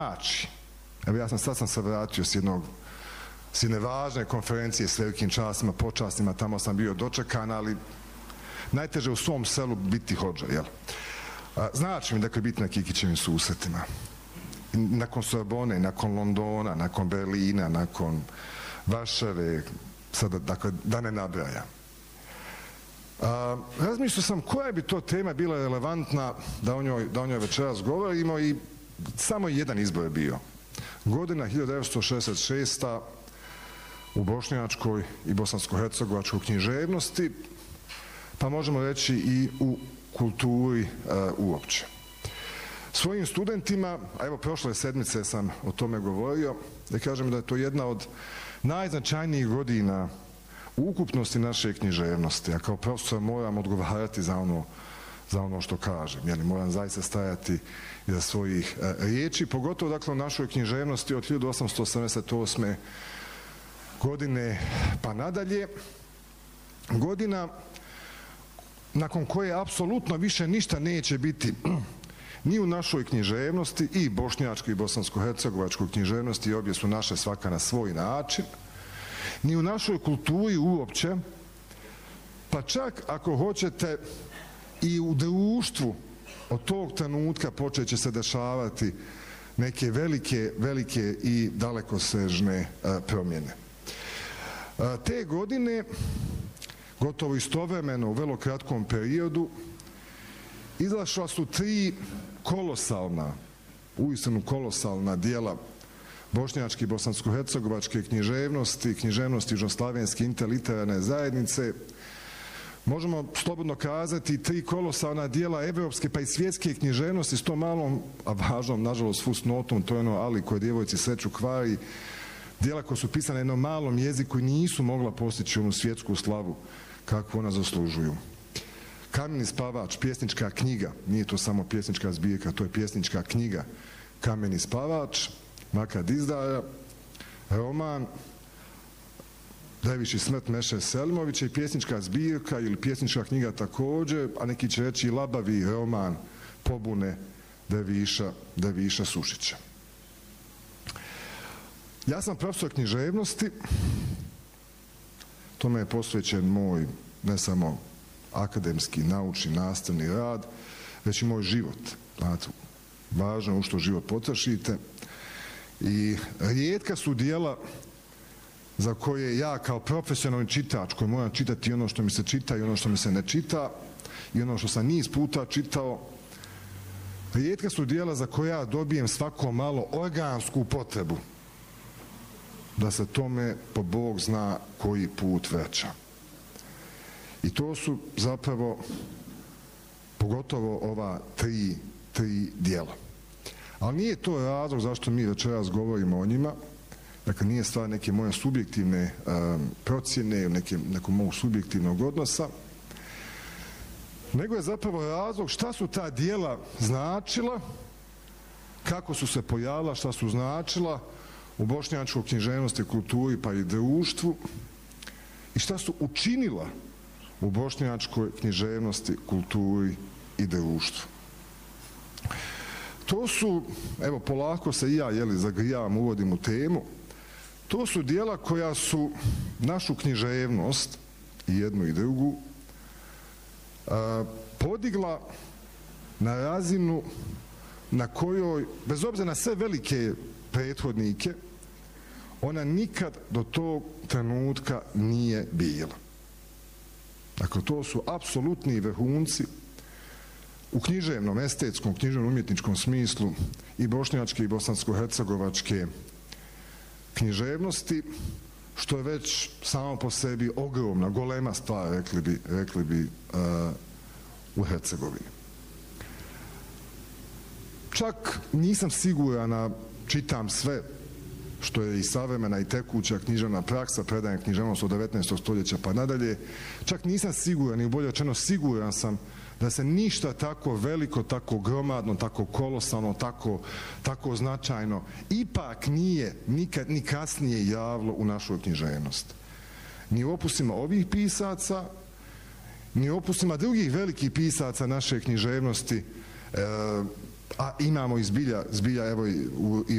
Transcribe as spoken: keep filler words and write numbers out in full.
Znači, evo ja sam sad sam se vratio s jednog s jedne važne konferencije s velikim častima, počastima, tamo sam bio dočekan, ali najteže u svom selu biti hodža, jel? Znači mi dakle biti na Kikićevim susretima. Nakon Sorbone, nakon Londona, nakon Berlina, nakon Varšave, sada dakle da ne nabrajam. Razmišljao sam koja bi to tema bila relevantna da o njoj, da o njoj večeras govorimo i samo jedan izbor je bio. Godina hiljadu devetsto šezdeset šesta u bošnjačkoj i bosansko-hercegovačkoj književnosti, pa možemo reći i u kulturi uh, uopće. Svojim studentima, a evo prošle sedmice sam o tome govorio, da kažem da je to jedna od najznačajnijih godina u ukupnosti naše književnosti, a kao profesor moram odgovarati za ono, za ono što kažem, jer moram zaista stajati iza svojih uh, riječi, pogotovo dakle u našoj književnosti od hiljadu osamsto osamdeset osme godine pa nadalje, godina nakon koje apsolutno više ništa neće biti ni u našoj književnosti, i bošnjačkoj i bosansko-hercegovačkoj književnosti, i obje su naše svaka na svoj način, ni u našoj kulturi uopće, pa čak ako hoćete i u društvu od tog trenutka počet će se dešavati neke velike, velike i dalekosežne promjene. Te godine, gotovo istovremeno u vrlo kratkom periodu, izašla su tri kolosalna, uistinu kolosalna dijela bošnjačke i bosansko-hercegovačke književnosti, književnosti južnoslavenske interliterarne zajednice. Možemo slobodno kazati tri kolosalna dijela evropske pa i svjetske književnosti s tom malom, a važnom, nažalost, fusnotom, to je ono ali koje djevojci sreću kvari, dijela koja su pisane na jednom malom jeziku i nisu mogla postići onu svjetsku slavu kakvu ona zaslužuju. Kameni spavač, pjesnička knjiga, nije to samo pjesnička zbirka, to je pjesnička knjiga. Kameni spavač, Marka Dizdara, roman Derviš i smrt Meše Selimovića i pjesnička zbirka ili pjesnička knjiga također, a neki će reći i labavi roman Pobune Derviša, Derviša Sušića. Ja sam profesor književnosti, tome je posvećen moj ne samo akademski, naučni, nastavni rad, već i moj život. Znate, važno u što život potrošite. I rijetka su dijela za koje ja kao profesionalni čitač, koji moram čitati ono što mi se čita i ono što mi se ne čita, i ono što sam niz puta čitao, rijetka su dijela za koje ja dobijem svako malo organsku potrebu da se tome po Bog zna koji put vraća. I to su zapravo pogotovo ova tri, tri dijela. Ali nije to razlog zašto mi večeras govorimo o njima, dakle nije stvar neke moje subjektivne um, procjene ili neke, nekog mog subjektivnog odnosa, nego je zapravo razlog šta su ta dijela značila, kako su se pojavila, šta su značila u bošnjačkoj književnosti, kulturi pa i društvu i šta su učinila u bošnjačkoj književnosti, kulturi i društvu. To su, evo polako se i ja jeli, zagrijavam, uvodim u temu, to su dijela koja su našu književnost, i jednu i drugu, a, podigla na razinu na kojoj, bez obzira na sve velike prethodnike, ona nikad do tog trenutka nije bila. Dakle, to su apsolutni vrhunci u književnom, estetskom, književnom, umjetničkom smislu i bošnjačke i bosansko-hercegovačke književnosti, što je već samo po sebi ogromna, golema stvar, rekli bi, rekli bi uh, u Hercegovini. Čak nisam siguran, a čitam sve što je i savremena i tekuća književna praksa, predajem književnost od devetnaestog stoljeća pa nadalje, čak nisam siguran, i bolje rečeno siguran sam da se ništa tako veliko, tako gromadno, tako kolosalno, tako, tako značajno ipak nije nikad ni kasnije javilo u našoj književnosti. Ni u opusima ovih pisaca, ni u opusima drugih velikih pisaca naše književnosti, e, a imamo i zbilja, zbilja evo i u, i